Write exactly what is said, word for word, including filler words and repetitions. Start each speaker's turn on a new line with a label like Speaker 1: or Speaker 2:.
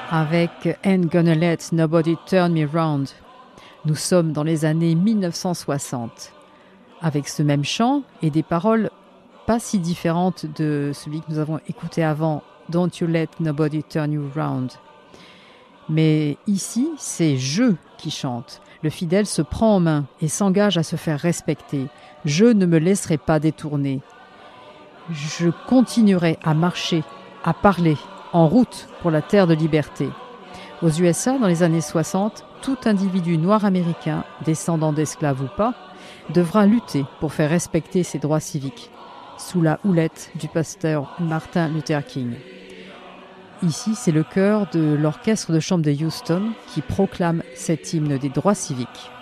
Speaker 1: avec Ain't Gonna Let Nobody Turn Me Round. Nous sommes dans les années mille neuf cent soixante, avec ce même chant et des paroles pas si différentes de celui que nous avons écouté avant, Don't You Let Nobody Turn You Round. Mais ici, c'est je qui chante. Le fidèle se prend en main et s'engage à se faire respecter. Je ne me laisserai pas détourner. Je continuerai à marcher, à parler, en route pour la terre de liberté. Aux U S A, dans les années soixante, tout individu noir américain, descendant d'esclaves ou pas, devra lutter pour faire respecter ses droits civiques, sous la houlette du pasteur Martin Luther King. Ici, c'est le chœur de l'orchestre de chambre de Houston qui proclame cet hymne des droits civiques.